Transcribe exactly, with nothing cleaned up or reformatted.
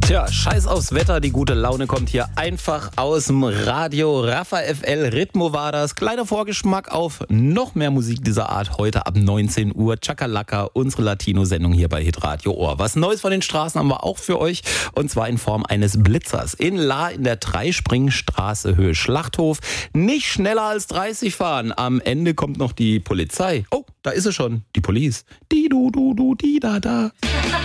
Tja, scheiß aufs Wetter, die gute Laune kommt hier einfach aus dem Radio. Rafa F L, Ritmo war das. Kleiner Vorgeschmack auf noch mehr Musik dieser Art heute ab neunzehn Uhr. Chakalaka, unsere Latino-Sendung hier bei Hitradio Ohr. Was Neues von den Straßen haben wir auch für euch und zwar in Form eines Blitzers. In La in der Dreispringstraße, Höhe Schlachthof. Nicht schneller als dreißig fahren. Am Ende kommt noch die Polizei. Oh, da ist sie schon, die Police. Die du du du die da da.